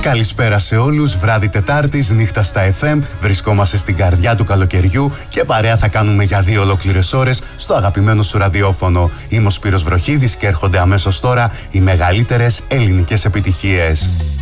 Καλησπέρα σε όλους, βράδυ Τετάρτης, νύχτα στα FM. Βρισκόμαστε στην καρδιά του καλοκαιριού και παρέα θα κάνουμε για 2 ολόκληρες ώρες στο αγαπημένο σου ραδιόφωνο. Είμαι ο Σπύρος Βροχίδης και έρχονται αμέσως τώρα οι μεγαλύτερες ελληνικές επιτυχίες.